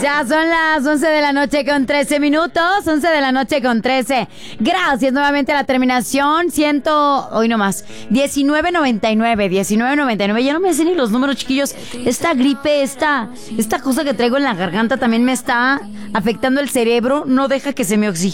Ya son las 11 de la noche con 13 minutos. 11 de la noche con 13. Gracias nuevamente a la terminación. Hoy nomás. 1999. 1999. Ya no me sé ni los números, chiquillos. Esta gripe, esta cosa que traigo en la garganta también me está afectando el cerebro. No deja que se me oxigene